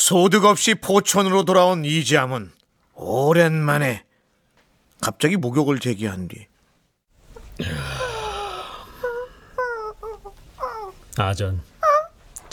소득 없이 포천으로 돌아온 이지암은 오랜만에 갑자기 목욕을 제기한 뒤 아전,